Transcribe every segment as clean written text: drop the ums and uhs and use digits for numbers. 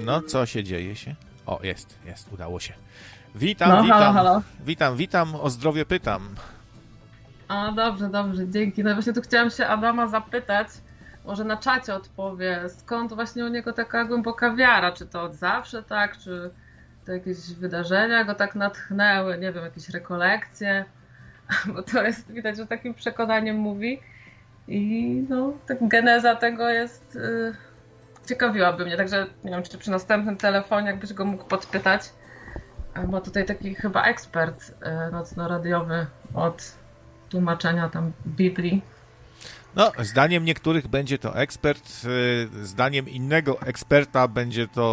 No, co się dzieje się? O, jest, udało się. Witam. Halo. Witam, o zdrowie pytam. A, dobrze, dzięki. No właśnie tu chciałam się Adama zapytać, może na czacie odpowie, skąd właśnie u niego taka głęboka wiara? Czy to od zawsze tak, czy to jakieś wydarzenia go tak natchnęły, nie wiem, jakieś rekolekcje? Bo to jest, widać, że takim przekonaniem mówi. I no, tak geneza tego jest, ciekawiłaby mnie, także nie wiem, czy przy następnym telefonie jakbyś go mógł podpytać. Bo tutaj taki chyba ekspert nocno-radiowy od tłumaczenia tam Biblii. No, zdaniem niektórych będzie to ekspert, zdaniem innego eksperta będzie to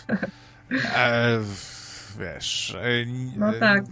wiesz... No tak.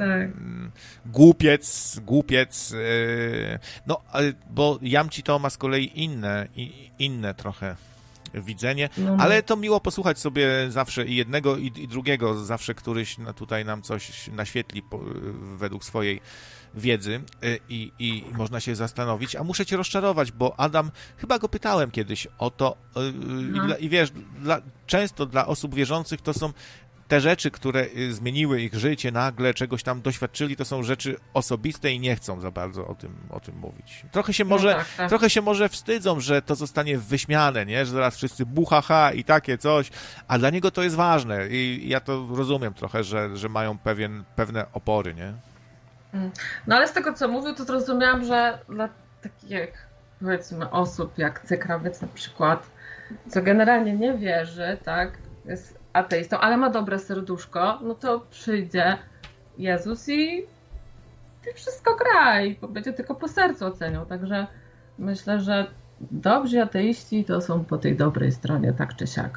Głupiec. No, bo Jamci to ma z kolei inne trochę widzenie, ale to miło posłuchać sobie zawsze i jednego, i drugiego, zawsze któryś tutaj nam coś naświetli według swojej wiedzy i można się zastanowić, a muszę cię rozczarować, bo Adam, chyba go pytałem kiedyś o to i wiesz, często dla osób wierzących to są te rzeczy, które zmieniły ich życie, nagle czegoś tam doświadczyli, to są rzeczy osobiste i nie chcą za bardzo o tym mówić. Trochę się może wstydzą, że to zostanie wyśmiane, nie? Że zaraz wszyscy buhaha i takie coś, a dla niego to jest ważne i ja to rozumiem trochę, że mają pewne opory, nie? No ale z tego, co mówił, to zrozumiałam, że dla takich, powiedzmy, osób jak Cykrawiec na przykład, co generalnie nie wierzy, tak, jest ateistą, ale ma dobre serduszko, no to przyjdzie Jezus i wszystko gra i będzie tylko po sercu oceniał. Także myślę, że dobrzy ateiści to są po tej dobrej stronie, tak czy siak.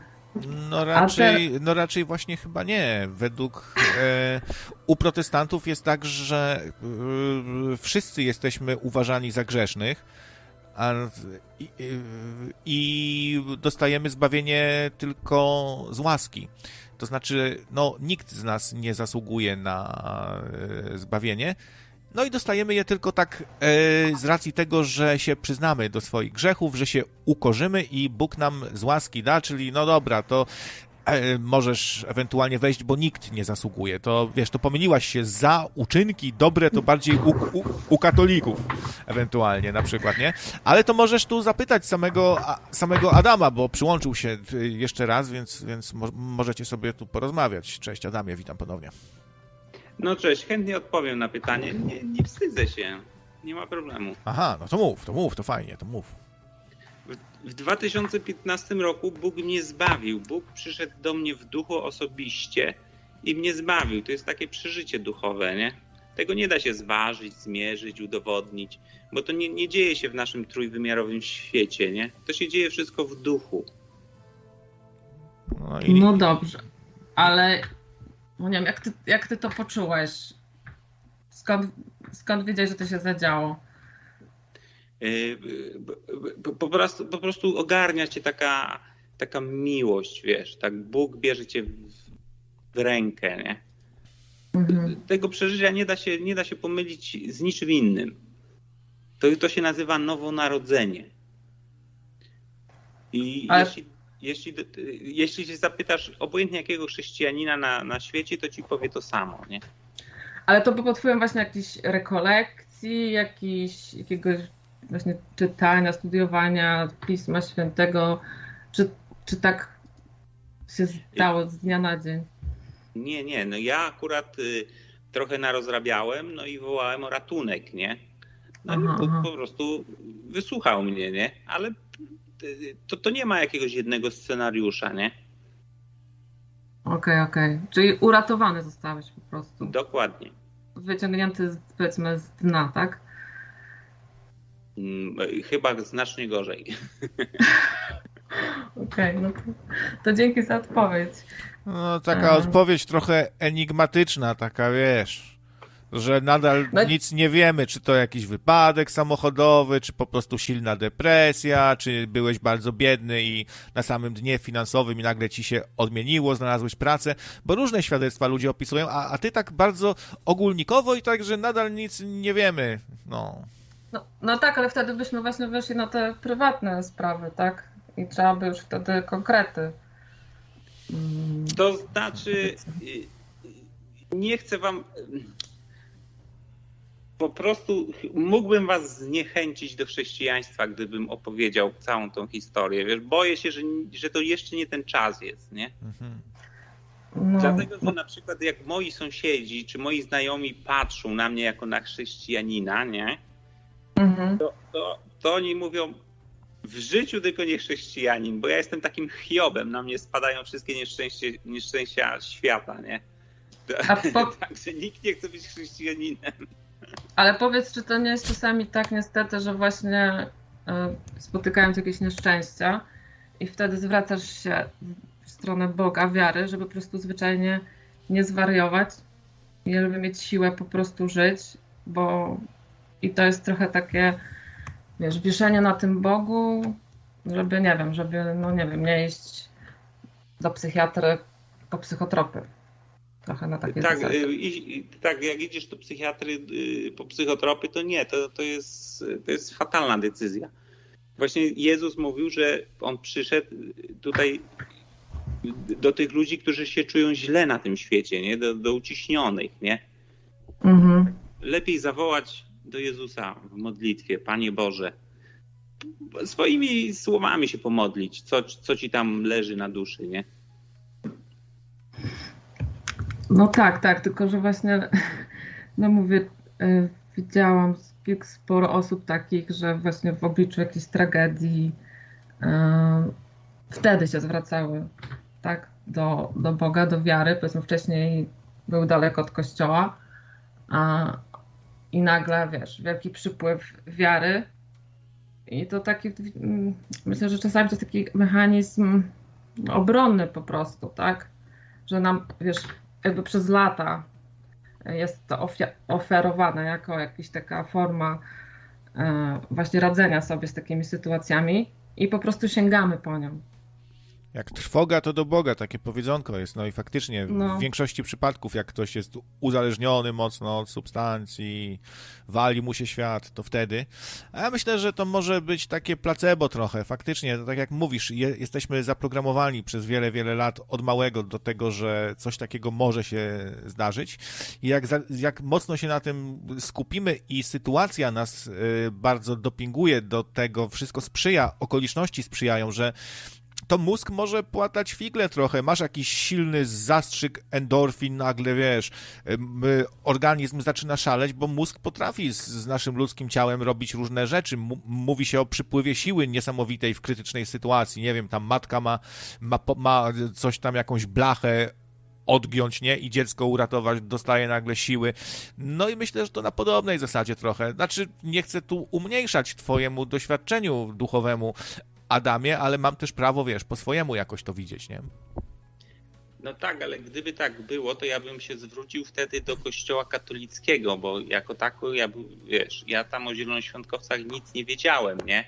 No raczej właśnie chyba nie. Według u protestantów jest tak, że wszyscy jesteśmy uważani za grzesznych, i dostajemy zbawienie tylko z łaski. To znaczy, no, nikt z nas nie zasługuje na zbawienie, no i dostajemy je tylko tak z racji tego, że się przyznamy do swoich grzechów, że się ukorzymy i Bóg nam z łaski da, czyli no dobra, to możesz ewentualnie wejść, bo nikt nie zasługuje. To wiesz, to pomyliłaś się za uczynki dobre, to bardziej u katolików ewentualnie na przykład, nie? Ale to możesz tu zapytać samego Adama, bo przyłączył się jeszcze raz, więc możecie sobie tu porozmawiać. Cześć Adamie, witam ponownie. No cześć, chętnie odpowiem na pytanie. Nie wstydzę się, nie ma problemu. Aha, no to mów, to fajnie, to mów. W 2015 roku Bóg mnie zbawił. Bóg przyszedł do mnie w duchu osobiście i mnie zbawił. To jest takie przeżycie duchowe, nie? Tego nie da się zważyć, zmierzyć, udowodnić, bo to nie dzieje się w naszym trójwymiarowym świecie, nie? To się dzieje wszystko w duchu. No dobrze, ale no nie wiem, jak ty to poczułeś? Skąd wiedziałeś, że to się zadziało? Po prostu ogarnia cię taka miłość, wiesz, tak Bóg bierze cię w rękę, nie? Tego przeżycia nie da się pomylić z niczym innym. To się nazywa nowonarodzenie. I jeśli się zapytasz obojętnie jakiego chrześcijanina na świecie, to ci powie to samo, nie? Ale to pod wpływem właśnie jakiejś rekolekcji, jakiegoś właśnie czytania, studiowania Pisma Świętego, czy tak się stało z dnia na dzień? Nie, no ja akurat trochę narozrabiałem, no i wołałem o ratunek, nie? No i po prostu wysłuchał mnie, nie? Ale to nie ma jakiegoś jednego scenariusza, nie? Okej. Czyli uratowany zostałeś po prostu. Dokładnie. Wyciągnięty powiedzmy z dna, tak? Chyba znacznie gorzej. Okej, no to dzięki za odpowiedź. No taka odpowiedź trochę enigmatyczna, taka wiesz, że nadal nic nie wiemy, czy to jakiś wypadek samochodowy, czy po prostu silna depresja, czy byłeś bardzo biedny i na samym dnie finansowym i nagle ci się odmieniło, znalazłeś pracę, bo różne świadectwa ludzie opisują, a ty tak bardzo ogólnikowo i tak, że nadal nic nie wiemy, no. No tak, ale wtedy byśmy właśnie weszli na te prywatne sprawy, tak? I trzeba by już wtedy konkrety. To znaczy, nie chcę wam... Po prostu mógłbym was zniechęcić do chrześcijaństwa, gdybym opowiedział całą tą historię. Wiesz, boję się, że to jeszcze nie ten czas jest, nie? Dlatego, że na przykład jak moi sąsiedzi czy moi znajomi patrzą na mnie jako na chrześcijanina, nie? To oni mówią, w życiu tylko nie chrześcijanin, bo ja jestem takim Hiobem, na mnie spadają wszystkie nieszczęścia świata, nie? Także nikt nie chce być chrześcijaninem. Ale powiedz, czy to nie jest czasami tak niestety, że właśnie spotykając jakieś nieszczęścia i wtedy zwracasz się w stronę Boga, wiary, żeby po prostu zwyczajnie nie zwariować i żeby mieć siłę po prostu żyć, bo i to jest trochę takie, wiesz, wieszenie na tym Bogu, żeby, nie wiem, nie iść do psychiatry po psychotropy. Trochę na takie tak, jak idziesz do psychiatry po psychotropy, to nie, to jest fatalna decyzja. Właśnie Jezus mówił, że On przyszedł tutaj do tych ludzi, którzy się czują źle na tym świecie, nie? Do uciśnionych, nie? Lepiej zawołać do Jezusa w modlitwie, Panie Boże, swoimi słowami się pomodlić, co ci tam leży na duszy, nie? No tak, tylko że właśnie, no mówię, widziałam sporo osób takich, że właśnie w obliczu jakiejś tragedii wtedy się zwracały, tak, do Boga, do wiary. Powiedzmy, wcześniej był daleko od kościoła i nagle, wiesz, wielki przypływ wiary i to taki, myślę, że czasami to jest taki mechanizm obronny po prostu, tak, że nam, wiesz, jakby przez lata jest to oferowane jako jakaś taka forma właśnie radzenia sobie z takimi sytuacjami i po prostu sięgamy po nią. Jak trwoga, to do Boga, takie powiedzonko jest. No i faktycznie w większości przypadków, jak ktoś jest uzależniony mocno od substancji, wali mu się świat, to wtedy. A ja myślę, że to może być takie placebo trochę. Faktycznie, to tak jak mówisz, jesteśmy zaprogramowani przez wiele, wiele lat od małego do tego, że coś takiego może się zdarzyć. I jak mocno się na tym skupimy i sytuacja nas bardzo dopinguje do tego, wszystko sprzyja, okoliczności sprzyjają, że to mózg może płatać figle trochę, masz jakiś silny zastrzyk endorfin, nagle wiesz, organizm zaczyna szaleć, bo mózg potrafi z naszym ludzkim ciałem robić różne rzeczy. Mówi się o przypływie siły niesamowitej w krytycznej sytuacji, nie wiem, tam matka ma coś tam, jakąś blachę odgiąć, nie? I dziecko uratować, dostaje nagle siły. No i myślę, że to na podobnej zasadzie trochę. Znaczy, nie chcę tu umniejszać twojemu doświadczeniu duchowemu, Adamie, ale mam też prawo, wiesz, po swojemu jakoś to widzieć, nie? No tak, ale gdyby tak było, to ja bym się zwrócił wtedy do kościoła katolickiego, bo jako tako, ja tam o zielonoświątkowcach nic nie wiedziałem, nie?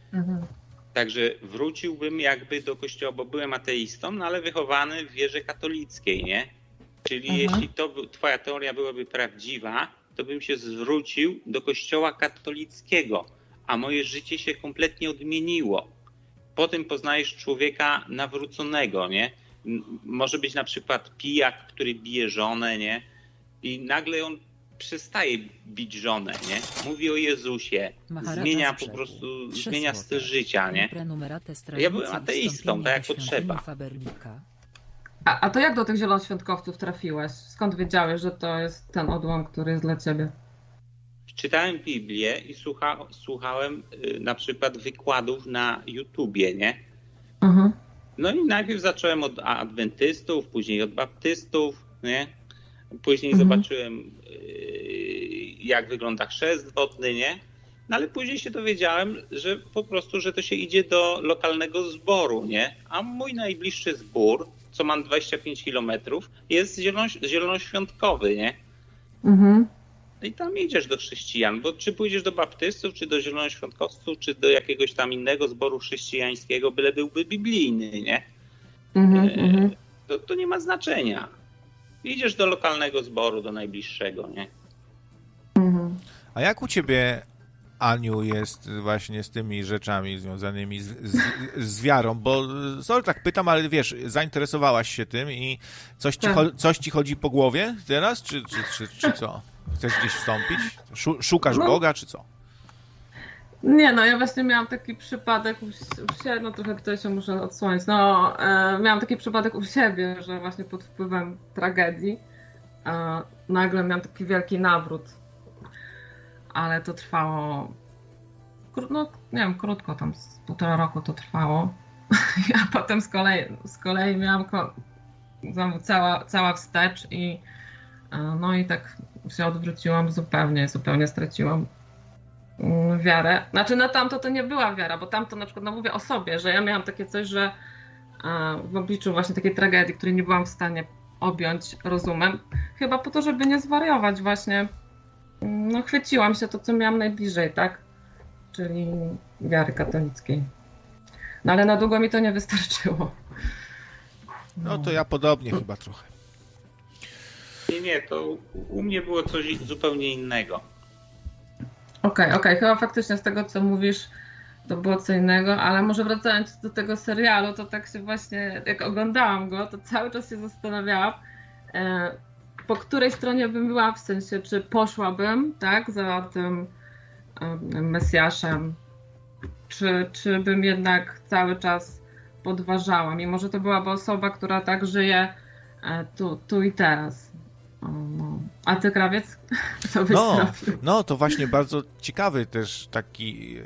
Także wróciłbym jakby do kościoła, bo byłem ateistą, no ale wychowany w wierze katolickiej, nie? Czyli jeśli twoja teoria byłaby prawdziwa, to bym się zwrócił do kościoła katolickiego, a moje życie się kompletnie odmieniło. Potem poznajesz człowieka nawróconego, nie? Może być na przykład pijak, który bije żonę, nie? I nagle on przestaje bić żonę, nie? Mówi o Jezusie, zmienia po prostu, zmienia styl życia, nie? Ja byłem ateistą, tak jak potrzeba. A to jak do tych zielonoświątkowców trafiłeś? Skąd wiedziałeś, że to jest ten odłam, który jest dla ciebie? Czytałem Biblię i słuchałem na przykład wykładów na YouTubie, nie? No i najpierw zacząłem od adwentystów, później od baptystów, nie? Później zobaczyłem, jak wygląda chrzest wodny, nie? No ale później się dowiedziałem, że po prostu, że to się idzie do lokalnego zboru, nie? A mój najbliższy zbór, co mam 25 kilometrów, jest zielonoświątkowy, nie? I tam idziesz do chrześcijan, bo czy pójdziesz do baptystów, czy do zielonoświątkowców, czy do jakiegoś tam innego zboru chrześcijańskiego, byle byłby biblijny, nie? To nie ma znaczenia. Idziesz do lokalnego zboru, do najbliższego, nie? A jak u ciebie, Aniu jest właśnie z tymi rzeczami związanymi z wiarą, bo sorry, tak pytam, ale wiesz, zainteresowałaś się tym i coś ci chodzi po głowie teraz, czy co? Chcesz gdzieś wstąpić? Szukasz Boga, czy co? Nie, no ja właśnie miałam taki przypadek u siebie, no trochę tutaj się muszę odsłonić, miałam taki przypadek u siebie, że właśnie pod wpływem tragedii nagle miałam taki wielki nawrót, ale to trwało, no nie wiem, krótko, tam z 1,5 roku to trwało, a potem z kolei miałam znowu cała wstecz i no i tak się odwróciłam zupełnie straciłam wiarę. Znaczy na tamto to nie była wiara, bo tamto na przykład, no mówię o sobie, że ja miałam takie coś, że w obliczu właśnie takiej tragedii, której nie byłam w stanie objąć rozumem, chyba po to, żeby nie zwariować właśnie, no chwyciłam się to, co miałam najbliżej, tak? Czyli wiary katolickiej. No ale na długo mi to nie wystarczyło. No to ja podobnie chyba trochę. Nie, to u mnie było coś zupełnie innego. Okej, chyba faktycznie z tego, co mówisz, to było co innego, ale może wracając do tego serialu, to tak się właśnie, jak oglądałam go, to cały czas się zastanawiałam, po której stronie bym była, w sensie, czy poszłabym, tak, za tym Mesjaszem, czy bym jednak cały czas podważała, mimo że to byłaby osoba, która tak żyje tu i teraz. No. A ty, Krawiec? Co byś zrobił? No, to właśnie bardzo ciekawy też taki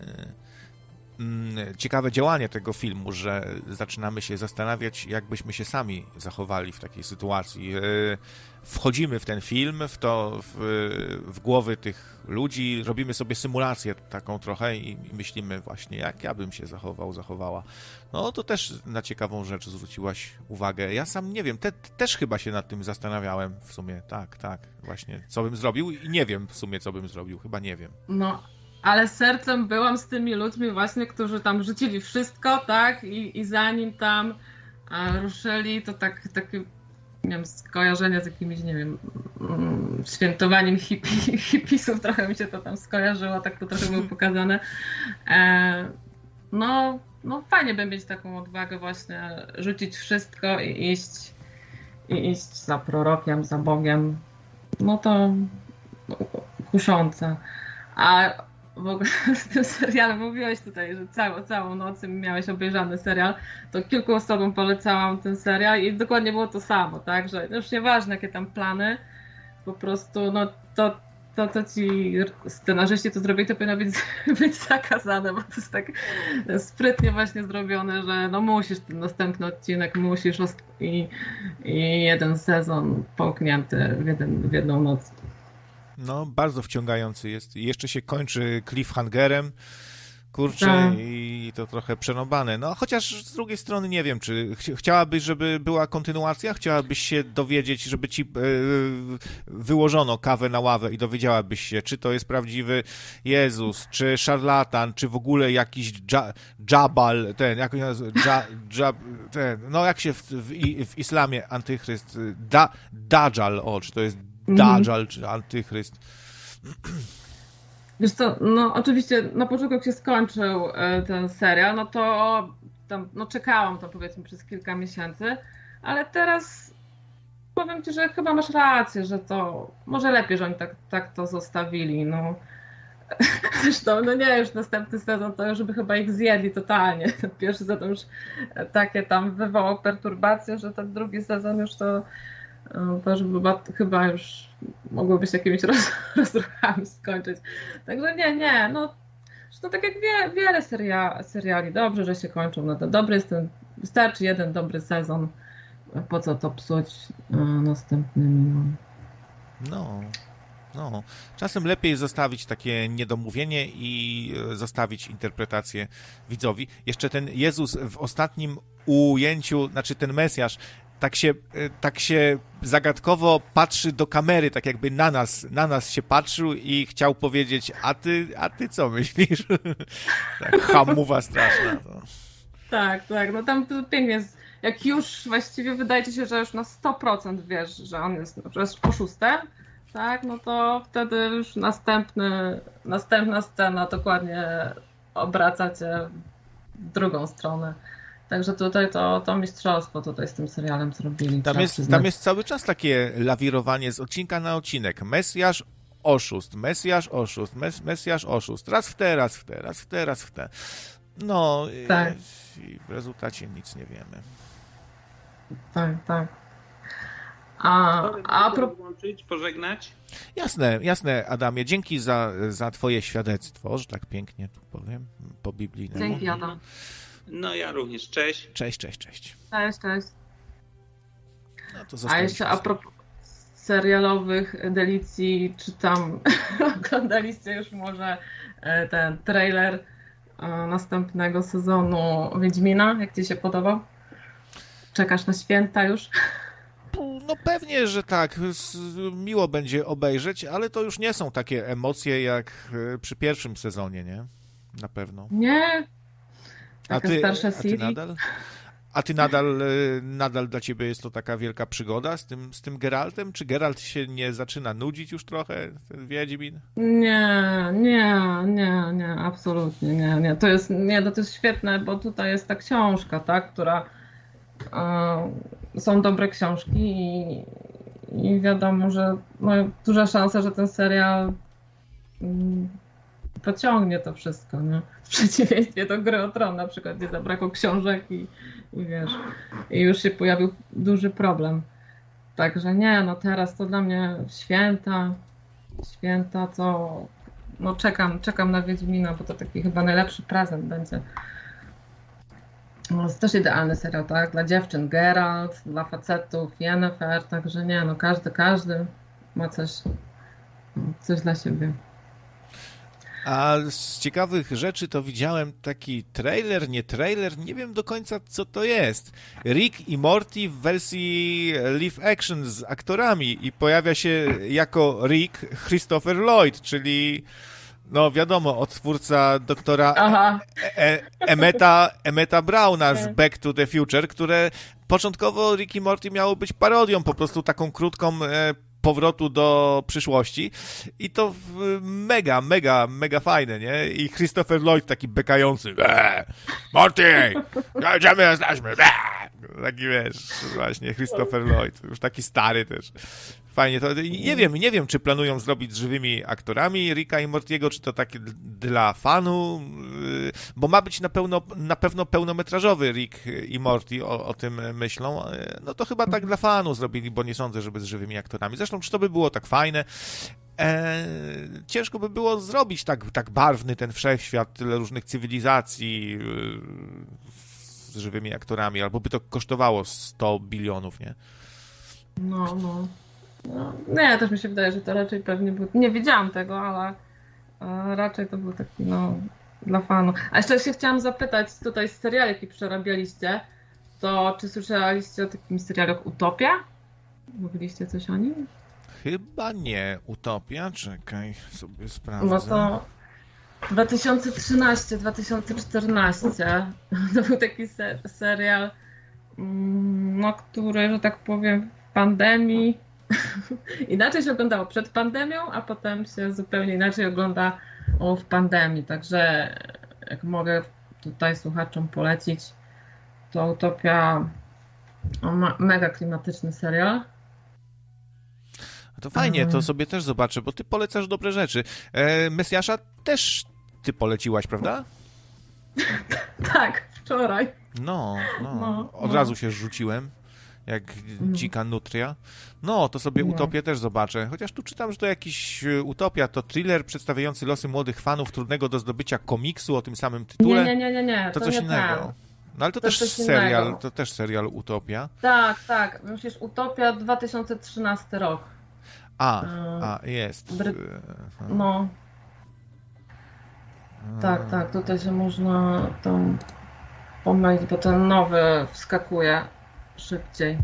ciekawe działanie tego filmu, że zaczynamy się zastanawiać, jak byśmy się sami zachowali w takiej sytuacji. Wchodzimy w ten film, w głowy tych ludzi, robimy sobie symulację taką trochę i myślimy właśnie, jak ja bym się zachowała. No to też na ciekawą rzecz zwróciłaś uwagę. Ja sam nie wiem, też chyba się nad tym zastanawiałem w sumie. Tak, właśnie, co bym zrobił i nie wiem w sumie, co bym zrobił. Chyba nie wiem. No, ale sercem byłam z tymi ludźmi właśnie, którzy tam rzucili wszystko, tak? I zanim tam ruszyli, to takie, nie wiem, skojarzenia z jakimiś, nie wiem, świętowaniem hipisów, trochę mi się to tam skojarzyło, tak to trochę było pokazane. No fajnie by mieć taką odwagę właśnie, rzucić wszystko i iść za prorokiem, za Bogiem. No to kuszące. A w ogóle z tym serialem mówiłeś tutaj, że całą noc miałeś obejrzany serial, to kilku osobom polecałam ten serial i dokładnie było to samo, tak, że już nieważne jakie tam plany, po prostu no to co ci scenarzyści to zrobili, to powinno być zakazane, bo to jest tak sprytnie właśnie zrobione, że no musisz ten następny odcinek, i jeden sezon połknięty w jedną noc. No, bardzo wciągający jest. I jeszcze się kończy cliffhangerem, kurczę, tak. I to trochę przerąbane. No, chociaż z drugiej strony nie wiem, czy chciałabyś, żeby była kontynuacja? Chciałabyś się dowiedzieć, żeby ci wyłożono kawę na ławę i dowiedziałabyś się, czy to jest prawdziwy Jezus, czy szarlatan, czy w ogóle jakiś Jabal, no jak się w islamie antychryst, Dajjal, czy to jest Dajjal, czy antychryst. Wiesz co, no oczywiście na początku jak się skończył ten serial, no to tam, no czekałam to powiedzmy przez kilka miesięcy, ale teraz powiem ci, że chyba masz rację, że to może lepiej, że oni tak to zostawili, no. Zresztą, no nie, już następny sezon to już by chyba ich zjedli totalnie. Ten pierwszy sezon już takie tam wywołał perturbacje, że ten drugi sezon już to już chyba już mogłoby się jakimiś rozruchami skończyć. Także nie, no zresztą tak jak wiele seriali, dobrze, że się kończą, no to dobry jest wystarczy jeden dobry sezon, po co to psuć następnymi. No, czasem lepiej zostawić takie niedomówienie i zostawić interpretację widzowi. Jeszcze ten Jezus w ostatnim ujęciu, znaczy ten Mesjasz, tak się zagadkowo patrzy do kamery, tak jakby na nas się patrzył i chciał powiedzieć, a ty co myślisz? Tak, hamuwa straszna. To. Tak, no tam pięknie jest. Jak już właściwie wydaje ci się, że już na 100% wiesz, że on jest oszustem, tak, no to wtedy już następna scena dokładnie obraca cię w drugą stronę. Także tutaj to mistrzostwo tutaj z tym serialem zrobili. Tam jest cały czas takie lawirowanie z odcinka na odcinek. Mesjasz, oszust, Mesjasz, oszust, Mesjasz, oszust. Raz w te, raz w te, raz w te, raz w te. No tak. I w rezultacie nic nie wiemy. Tak. A włączyć, pożegnać? Jasne, Adamie. Dzięki za twoje świadectwo, że tak pięknie tu powiem, po biblijnemu. Dzięki, Adam. No ja również. Cześć. Cześć. Cześć. No, to a jeszcze a propos serialowych delicji, czy tam oglądaliście już może ten trailer następnego sezonu Wiedźmina? Jak ci się podobał? Czekasz na święta już? No pewnie, że tak. Miło będzie obejrzeć, ale to już nie są takie emocje jak przy pierwszym sezonie, nie? Na pewno. Nie. Taka starsza Ciri? A ty nadal dla ciebie jest to taka wielka przygoda z tym Geraltem? Czy Geralt się nie zaczyna nudzić już trochę, ten Wiedźmin? Nie, absolutnie nie. To jest świetne, bo tutaj jest ta książka, tak, która są dobre książki i wiadomo, że duża szansa, że ten serial pociągnie to wszystko, nie? W przeciwieństwie do Gry o Tron na przykład, gdzie zabrakło książek i wiesz, i już się pojawił duży problem. Także teraz to dla mnie święta, to czekam na Wiedźmina, bo to taki chyba najlepszy prezent będzie. No, jest też idealny serial, tak? Dla dziewczyn Geralt, dla facetów Yennefer, także każdy ma coś dla siebie. A z ciekawych rzeczy to widziałem taki trailer, nie wiem do końca co to jest. Rick i Morty w wersji live action z aktorami i pojawia się jako Rick Christopher Lloyd, czyli no wiadomo, odtwórca doktora Emmeta Browna z Back to the Future, które początkowo Rick i Morty miało być parodią, po prostu taką krótką powrotu do przyszłości i to mega fajne, nie? I Christopher Lloyd taki bekający Morty! Gdzie my jesteśmy? Taki wiesz, właśnie Christopher Lloyd, już taki stary też. Fajnie to. Nie wiem, czy planują zrobić z żywymi aktorami Ricka i Mortiego, czy to takie dla fanu, bo ma być na pewno pełnometrażowy Rick i Morty, o tym myślą. No to chyba tak dla fanu zrobili, bo nie sądzę, żeby z żywymi aktorami. Zresztą, czy to by było tak fajne? Ciężko by było zrobić tak barwny ten wszechświat, tyle różnych cywilizacji z żywymi aktorami, albo by to kosztowało 100 bilionów, nie? No, też mi się wydaje, że to raczej pewnie był... Nie wiedziałam tego, ale raczej to był taki, dla fanów. A jeszcze się chciałam zapytać, tutaj z seriali, jaki przerabialiście, to czy słyszeliście o takim serialu jak Utopia? Mówiliście coś o nim? Chyba nie. Utopia? Czekaj, sobie sprawdzę. No to 2013-2014 to był taki serial, który, że tak powiem, w pandemii inaczej się oglądało przed pandemią, a potem się zupełnie inaczej ogląda w pandemii. Także jak mogę tutaj słuchaczom polecić, to Utopia mega klimatyczny serial. To fajnie, to sobie też zobaczę, bo ty polecasz dobre rzeczy. Mesjasza też ty poleciłaś, prawda? Tak, wczoraj. No. Od razu się rzuciłem, jak dzika nutria. No, to sobie Utopię też zobaczę. Chociaż tu czytam, że to jakiś Utopia, to thriller przedstawiający losy młodych fanów trudnego do zdobycia komiksu o tym samym tytule. Nie. To coś innego. No ale to też serial, innego. To też serial Utopia. Tak. Myślisz, Utopia 2013 rok. Jest. No. Tak, tutaj się można tam pomylić, bo ten nowy wskakuje szybciej.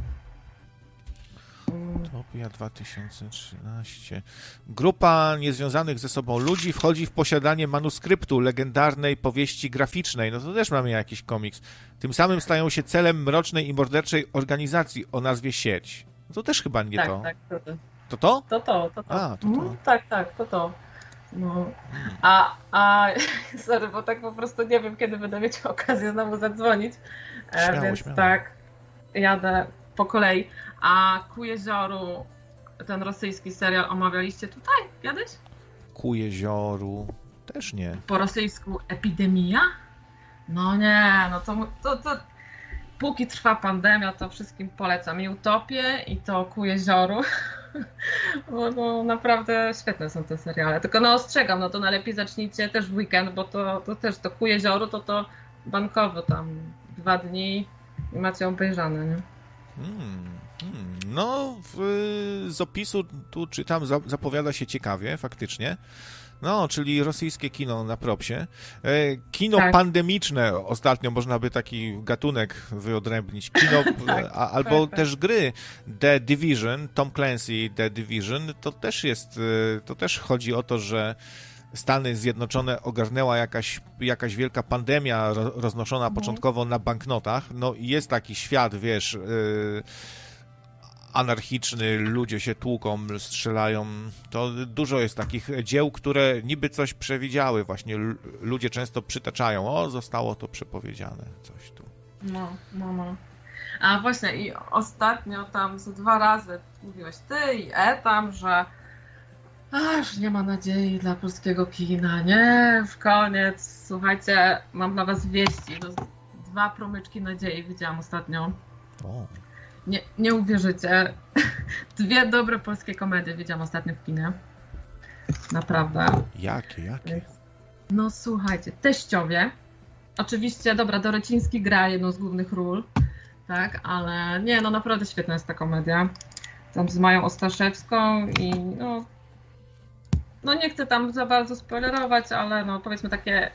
Utopia 2013. Grupa niezwiązanych ze sobą ludzi wchodzi w posiadanie manuskryptu legendarnej powieści graficznej. No to też mamy jakiś komiks. Tym samym stają się celem mrocznej i morderczej organizacji o nazwie Sieć. No to też chyba nie to. To? To. A, to. Tak, to. No. Sorry, bo tak po prostu nie wiem, kiedy będę mieć okazję znowu zadzwonić. Więc śmiało. tak, jadę po kolei. A Ku jezioru, ten rosyjski serial omawialiście tutaj kiedyś? Ku jezioru też nie. Po rosyjsku Epidemia? No nie, no to póki trwa pandemia, to wszystkim polecam i Utopię, i to Ku jezioru. Bo naprawdę świetne są te seriale. Tylko no ostrzegam, no to najlepiej zacznijcie też w weekend, bo to też to Ku jezioru to bankowo tam 2 dni i macie obejrzane, nie? No, z opisu tu czytam, zapowiada się ciekawie, faktycznie. No, czyli rosyjskie kino na propsie. Kino pandemiczne, ostatnio można by taki gatunek wyodrębnić. Kino, albo też gry. The Division, Tom Clancy The Division, to też chodzi o to, że Stany Zjednoczone ogarnęła jakaś wielka pandemia roznoszona początkowo na banknotach. No i jest taki świat, wiesz, anarchiczny, ludzie się tłuką, strzelają. To dużo jest takich dzieł, które niby coś przewidziały. Właśnie ludzie często przytaczają, zostało to przepowiedziane, coś tu. No. A właśnie i ostatnio tam z 2 razy mówiłeś ty i tam, że już nie ma nadziei dla polskiego kina, nie? Już koniec. Słuchajcie, mam dla was wieści. 2 promyczki nadziei widziałam ostatnio. Nie uwierzycie. 2 dobre polskie komedie widziałam ostatnio w kinie. Naprawdę. Jakie? No słuchajcie, Teściowie. Oczywiście, dobra, Dorociński gra jedną z głównych ról, tak, ale nie, no naprawdę świetna jest ta komedia. Tam z Mają Ostaszewską i no nie chcę tam za bardzo spoilerować, ale no powiedzmy takie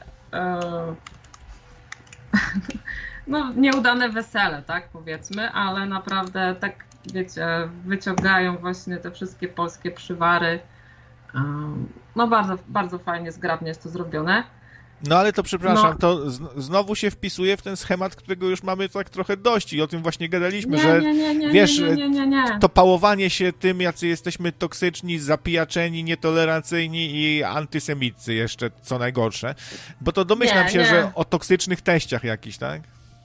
no nieudane wesele, tak powiedzmy, ale naprawdę tak, wiecie, wyciągają właśnie te wszystkie polskie przywary. No bardzo, bardzo fajnie, zgrabnie jest to zrobione. No ale to przepraszam, to znowu się wpisuje w ten schemat, którego już mamy tak trochę dość i o tym właśnie gadaliśmy, że wiesz, to pałowanie się tym, jacy jesteśmy toksyczni, zapijaczeni, nietolerancyjni i antysemiccy jeszcze, co najgorsze, bo to domyślam się, że o toksycznych teściach jakiś, tak?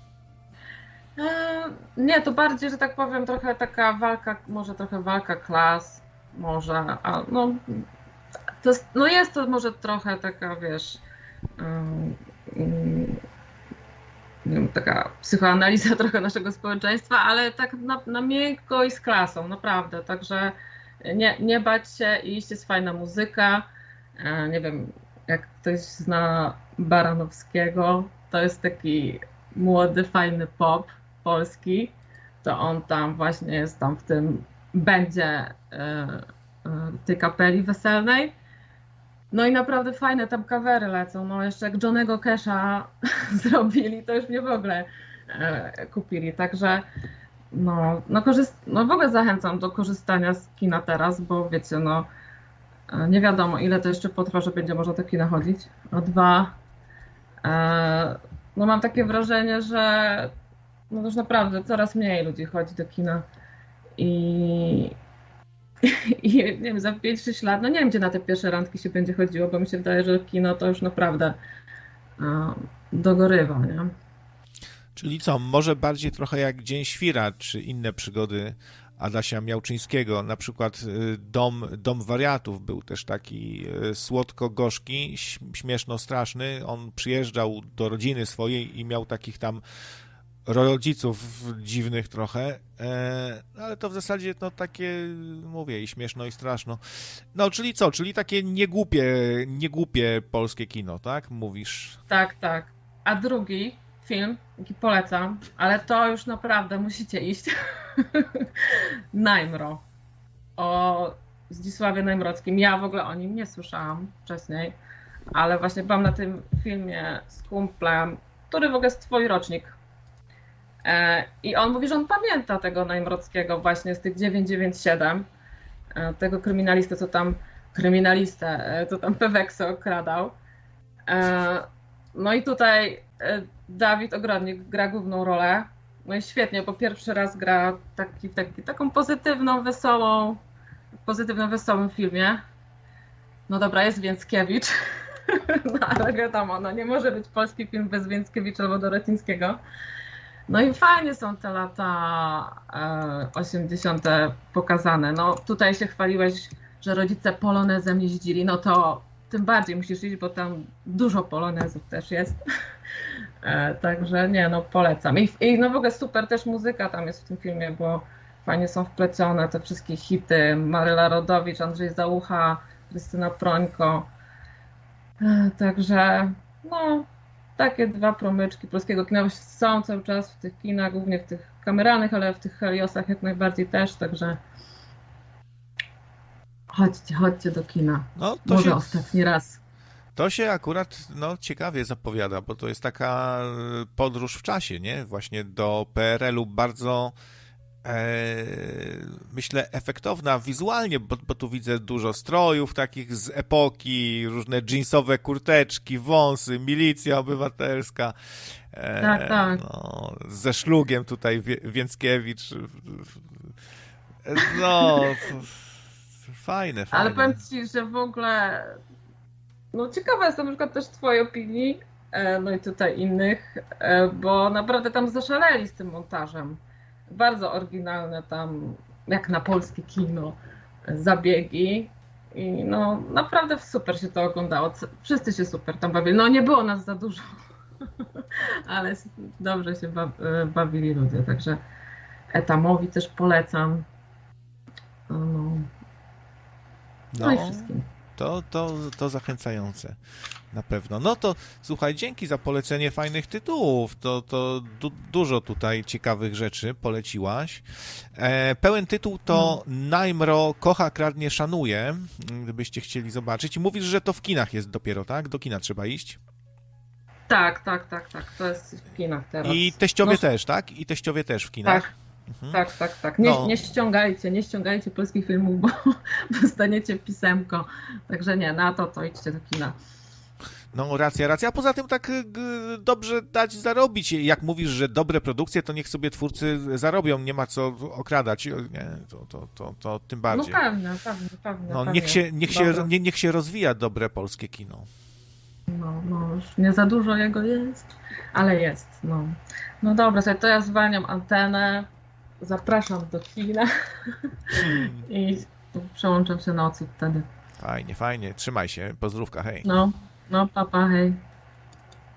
Nie, to bardziej, że tak powiem, trochę taka walka, może trochę walka klas, może, jest to może trochę taka, wiesz, taka psychoanaliza trochę naszego społeczeństwa, ale tak na miękko i z klasą, naprawdę, także nie bać się i iść, jest fajna muzyka, nie wiem, jak ktoś zna Baranowskiego, to jest taki młody, fajny pop polski, to on tam właśnie jest tam w tym będzie tej kapeli weselnej. No i naprawdę fajne tam kawery lecą. No jeszcze jak Johnnego Casha zrobili, to już mnie w ogóle kupili. Także no w ogóle zachęcam do korzystania z kina teraz, bo wiecie, no nie wiadomo ile to jeszcze potrwa, że będzie można do kina chodzić. A 2, no mam takie wrażenie, że no już naprawdę coraz mniej ludzi chodzi do kina i nie wiem, za 5-6 lat, no nie wiem, gdzie na te pierwsze randki się będzie chodziło, bo mi się wydaje, że kino to już naprawdę dogorywa, nie? Czyli co, może bardziej trochę jak Dzień Świra, czy inne przygody Adasia Miałczyńskiego, na przykład Dom Wariatów był też taki słodko-gorzki, śmieszno-straszny, on przyjeżdżał do rodziny swojej i miał takich tam rodziców dziwnych trochę, ale to w zasadzie no takie, mówię, i śmieszno i straszno. No, czyli co? Czyli takie niegłupie polskie kino, tak? Mówisz? Tak. A drugi film, jaki polecam, ale to już naprawdę musicie iść. Najmro. O Zdzisławie Najmrockim. Ja w ogóle o nim nie słyszałam wcześniej, ale właśnie byłam na tym filmie z kumplem, który w ogóle jest twój rocznik. I on mówi, że on pamięta tego Najmrockiego właśnie z tych 997, tego kryminalistę, co tam Peweksa okradał. No i tutaj Dawid Ogrodnik gra główną rolę. No i świetnie, bo pierwszy raz gra taką pozytywną, wesołą pozytywnym, wesołym filmie. No dobra, jest Więckiewicz, no ale wiadomo, no nie może być polski film bez Więckiewicza albo Dorocińskiego. No i fajnie są te lata 80. pokazane. No tutaj się chwaliłeś, że rodzice polonezem jeździli, no to tym bardziej musisz iść, bo tam dużo polonezów też jest. Także nie, no polecam. I no w ogóle super też muzyka tam jest w tym filmie, bo fajnie są wplecione te wszystkie hity. Maryla Rodowicz, Andrzej Załucha, Krystyna Prońko. Także no takie dwa promyczki polskiego kina są cały czas w tych kinach, głównie w tych kameralnych, ale w tych Heliosach jak najbardziej też, także chodźcie do kina. No, może ostatni raz. To się akurat ciekawie zapowiada, bo to jest taka podróż w czasie, nie? Właśnie do PRL-u bardzo myślę efektowna wizualnie, bo tu widzę dużo strojów takich z epoki, różne dżinsowe kurteczki, wąsy, milicja obywatelska. Tak. No, ze szlugiem tutaj Więckiewicz. No, fajne. Ale powiem ci, że w ogóle ciekawa jestem na przykład też twojej opinii, no i tutaj innych, bo naprawdę tam zaszaleli z tym montażem. Bardzo oryginalne tam, jak na polskie kino, zabiegi i no naprawdę super się to oglądało. Wszyscy się super tam bawili. No nie było nas za dużo, ale dobrze się bawili ludzie, także Etamowi też polecam. No i wszystkim. To zachęcające. Na pewno. No to słuchaj, dzięki za polecenie fajnych tytułów. To dużo tutaj ciekawych rzeczy poleciłaś. Pełen tytuł to Najmro kocha, kradnie, szanuje. Gdybyście chcieli zobaczyć. I mówisz, że to w kinach jest dopiero, tak? Do kina trzeba iść? Tak. To jest w kinach teraz. I teściowie też, tak? I teściowie też w kinach? Tak. Tak. Nie ściągajcie polskich filmów, bo dostaniecie pisemko. Także nie, na to idźcie do kina. No racja. A poza tym tak dobrze dać zarobić. Jak mówisz, że dobre produkcje, to niech sobie twórcy zarobią, nie ma co okradać. Nie, to tym bardziej. No pewnie. No, niech się rozwija dobre polskie kino. No już nie za dużo jego jest, ale jest. No dobra, to ja zwalniam antenę, zapraszam do kina i przełączam się na odsłuch wtedy. Fajnie. Trzymaj się. Pozdrówka, hej. No, papa, hej.